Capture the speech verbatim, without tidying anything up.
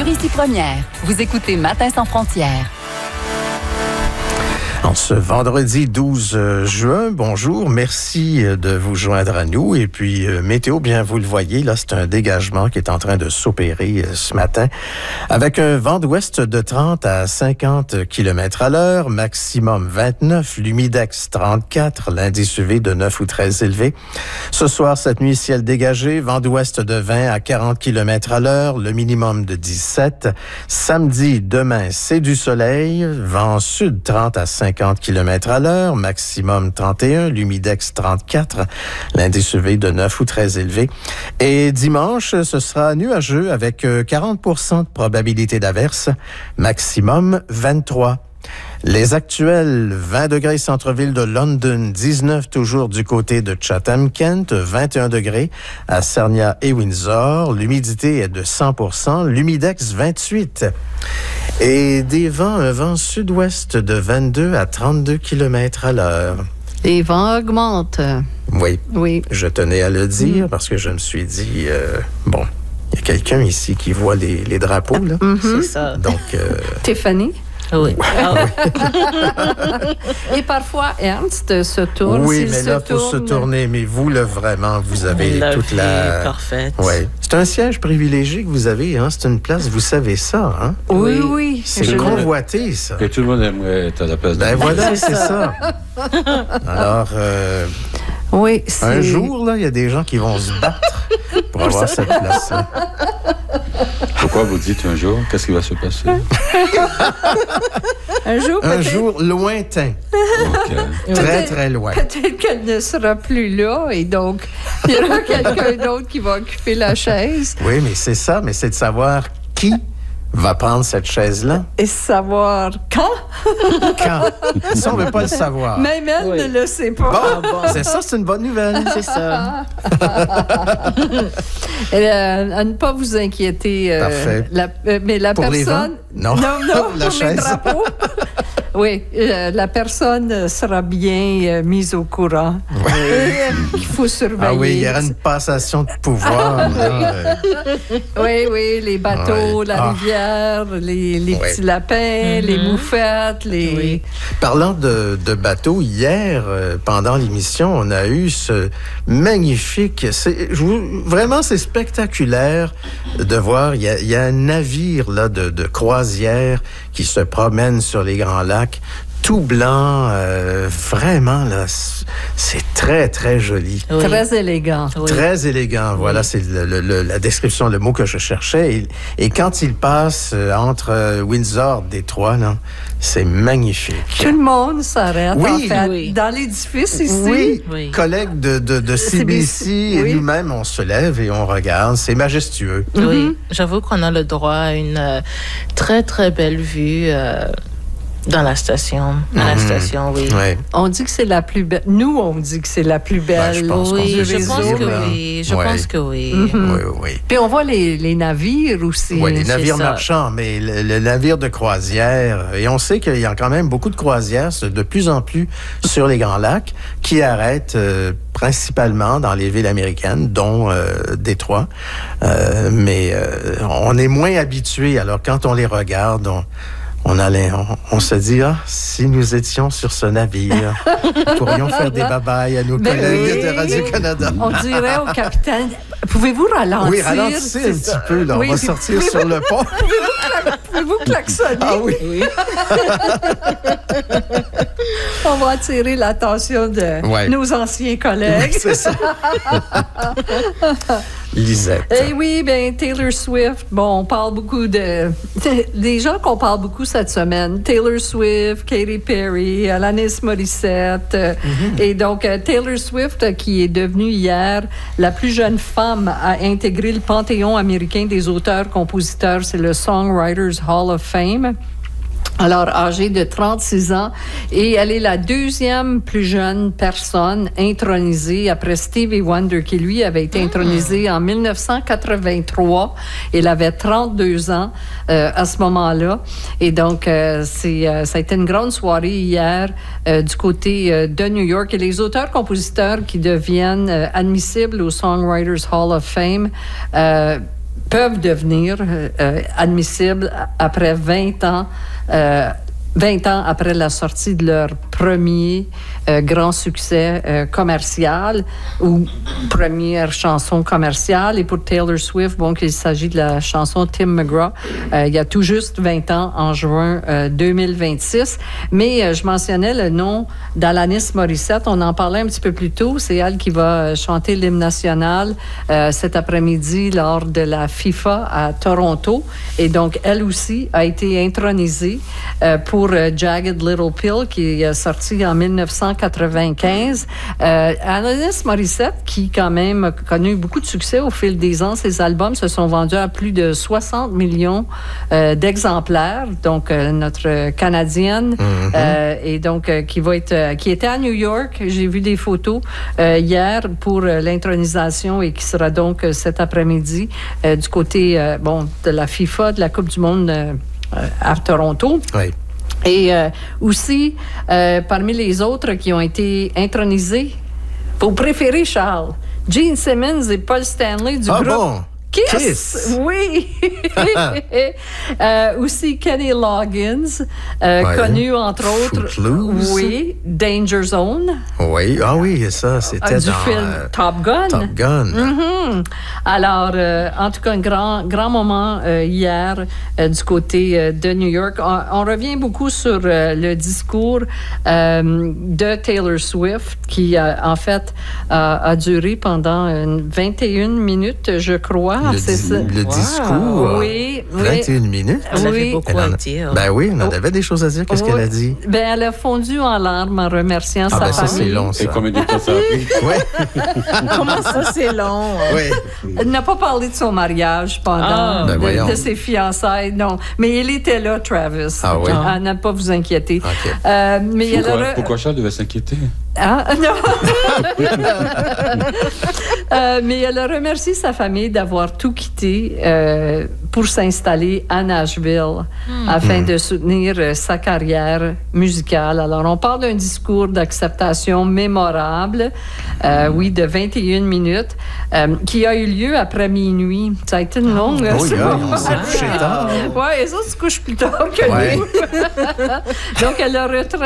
Ici Première, vous écoutez Matin sans frontières. En ce vendredi douze juin, bonjour, merci de vous joindre à nous. Et puis, euh, météo, bien, vous le voyez, là, c'est un dégagement qui est en train de s'opérer euh, ce matin, avec un vent d'ouest de trente à cinquante kilomètres à l'heure, maximum vingt-neuf, l'humidex trente-quatre, l'indice U V de neuf ou très élevé. Ce soir, cette nuit, ciel dégagé, vent d'ouest de vingt à quarante kilomètres à l'heure, le minimum de dix-sept. Samedi, demain, c'est du soleil, vent sud trente à cinquante kilomètres à l'heure, maximum trente et un, l'humidex trente-quatre, l'indice U V de neuf ou très élevé. Et dimanche, ce sera nuageux avec quarante pour cent de probabilité d'averse, maximum vingt-trois. Les actuels, vingt degrés centre-ville de London, dix-neuf toujours du côté de Chatham-Kent, vingt et un degrés à Sarnia et Windsor. L'humidité est de cent pour cent, l'humidex vingt-huit. Et des vents, un vent sud-ouest de vingt-deux à trente-deux kilomètres à l'heure. Les vents augmentent. Oui. Oui. Je tenais à le dire parce que je me suis dit, euh, bon, il y a quelqu'un ici qui voit les, les drapeaux, là. Mm-hmm. C'est ça. Donc, euh, Tiffany? Oui. Et parfois, Ernst se tourne. oui, S'il mais se là, pour se tourne... tourner, mais vous, là, vraiment, vous avez la toute vie la... parfaite. Oui. C'est un siège privilégié que vous avez, hein? C'est une place, vous savez ça, hein? Oui, oui. C'est Je- convoité, ça. Que tout le monde aimerait être à la place de Ben moi. voilà, c'est ça. Alors, euh, Oui, un c'est... jour, là, il y a des gens qui vont se battre pour avoir cette place-là. Pourquoi vous dites un jour? Qu'est-ce qui va se passer? Un jour, Un peut-être, jour lointain, Ok. très, très loin. peut-être qu'elle ne sera plus là et donc il y aura quelqu'un d'autre qui va occuper la chaise Oui, mais c'est ça, mais c'est de savoir qui va prendre cette chaise-là. et savoir quand. Quand? Ça, on ne veut pas le savoir. Même elle Oui. ne le sait pas. Bon, c'est ça, c'est une bonne nouvelle. C'est ça. Et, euh, à ne pas vous inquiéter. euh, Parfait. la- euh, mais la Pour les personne. vents? Non. Non, non, La pour chaise. les drapeaux. Oui, euh, la personne sera bien euh, mise au courant. Euh, qu'il faut surveiller. Ah oui, il y aura une passation de pouvoir. là, euh, Oui, oui, les bateaux, Ouais. la Ah. rivière, les, les Ouais. petits lapins, les moufettes, les... Oui. Parlant de, de bateaux, hier, euh, pendant l'émission, on a eu ce magnifique... c'est- je vous- vraiment, c'est spectaculaire de voir. Il y a, il y a un navire là, de, de croisière qui se promène sur les Grands Lacs, tout blanc. euh, vraiment, là, c'est- c'est très, très joli. Oui. Très élégant. Oui. Très élégant, voilà, c'est le- le- le- la description, le mot que je cherchais. Et, et quand il passe euh, entre euh, Windsor, Détroit, là, c'est magnifique. Tout le monde s'arrête, Oui. en fait, Oui. dans l'édifice ici. Oui, Oui. collègues de, de, de C B C et oui. nous-mêmes, on se lève et on regarde. C'est majestueux. Oui. J'avoue qu'on a le droit à une euh, très, très belle vue euh, dans la station. À la station, oui. Ouais. On dit que c'est la plus belle. Nous, on dit que c'est la plus belle. Ben, je pense qu'on Oui, peut je le pense dire, que là. oui. Je Ouais. pense que oui. Oui, oui, oui. Puis on voit les, les navires aussi. Oui, les c'est navires ça. marchands, mais le, le navire de croisière. Et on sait qu'il y a quand même beaucoup de croisières, de plus en plus sur les Grands Lacs, qui arrêtent euh, principalement dans les villes américaines, dont euh, Détroit. Euh, mais euh, on est moins habitués. Alors, quand on les regarde, on... On, allait, on, on se dit, ah, si nous étions sur ce navire, nous pourrions faire des babayes à nos Ben collègues oui. de Radio-Canada. On dirait au capitaine, pouvez-vous ralentir? Oui, ralentissez un C'est petit peu, là. Oui, On va puis sortir pouvez-vous- sur le pont. Pouvez-vous klaxonner? Ah oui. Oui. On va attirer l'attention de Ouais. nos anciens collègues. C'est ça. Lisette. Eh oui, bien, Taylor Swift, bon, on parle beaucoup de... Des gens qu'on parle beaucoup cette semaine. Taylor Swift, Katy Perry, Alanis Morissette. euh, Et donc, euh, Taylor Swift, euh, qui est devenue hier la plus jeune femme à intégrer le Panthéon américain des auteurs-compositeurs, c'est le Songwriters Hall of Fame. Alors, âgée de trente-six ans, et elle est la deuxième plus jeune personne intronisée après Stevie Wonder, qui lui avait été intronisé en mille neuf cent quatre-vingt-trois. Elle avait trente-deux ans euh, à ce moment-là. Et donc, euh, c'est, euh, ça a été une grande soirée hier euh, du côté euh, de New York. Et les auteurs-compositeurs qui deviennent euh, admissibles au Songwriters Hall of Fame, euh, peuvent devenir euh, admissibles après vingt ans. Euh, vingt ans après la sortie de leur premier euh, grand succès euh, commercial ou première chanson commerciale. Et pour Taylor Swift, bon, qu'il s'agit de la chanson Tim McGraw, euh, il y a tout juste vingt ans, en juin euh, deux mille vingt-six. Mais euh, je mentionnais le nom d'Alanis Morissette. On en parlait un petit peu plus tôt. C'est elle qui va chanter l'hymne national euh, cet après-midi lors de la FIFA à Toronto. Et donc, elle aussi a été intronisée euh, pour euh, Jagged Little Pill, qui est sorti en dix-neuf cent quatre-vingt-quinze. Euh, Alanis Morissette, qui quand même a connu beaucoup de succès au fil des ans, ses albums se sont vendus à plus de soixante millions euh, d'exemplaires. Donc, euh, notre Canadienne, mm-hmm. euh, et donc, euh, qui va être, euh, qui était à New York. J'ai vu des photos euh, hier pour euh, l'intronisation et qui sera donc euh, cet après-midi euh, du côté, euh, bon, de la FIFA, de la Coupe du monde euh, à Toronto. Oui. Et euh, aussi, euh, parmi les autres qui ont été intronisés, vos préférés, Charles, Gene Simmons et Paul Stanley du ah groupe bon? Kiss. Kiss. Oui. euh, aussi Kenny Loggins, euh, ouais. connu entre autres. Footloose. Oui. Danger Zone. Oui. Ah oui, ça, c'était du dans film euh, Top Gun. Top Gun. Mm-hmm. Alors, euh, en tout cas, un grand, grand moment euh, hier euh, du côté euh, de New York. On, on revient beaucoup sur euh, le discours euh, de Taylor Swift qui, euh, en fait, euh, a duré pendant vingt et une minutes, je crois. Le, c'est di- ça. le wow. discours, oui, vingt et une minutes. Elle oui. avait beaucoup elle à en, dire. Ben oui, on avait des choses à dire. Qu'est-ce oui. qu'elle a dit? Ben, elle a fondu en larmes en remerciant ah sa ben famille. Ça, c'est long, ça. Et combien de temps ça a pris? Oui. Comment ça, c'est long? Oui. Elle n'a pas parlé de son mariage pendant ah, ben de, de ses fiançailles, non. Mais il était là, Travis. Ah oui? À ne pas vous inquiéter. Okay. Euh, mais pourquoi, elle a... pourquoi Charles devait s'inquiéter? Ah, non. euh, mais elle a remercié sa famille d'avoir tout quitté euh, pour s'installer à Nashville mm. afin mm. de soutenir euh, sa carrière musicale. Alors, on parle d'un discours d'acceptation mémorable, euh, oui, de vingt et une minutes, euh, qui a eu lieu après minuit. Ça a été une longue... Oh, oh yeah, on s'est couché tard. Oui, les autres se couchent plus tard que ouais. nous. Donc, elle a retraité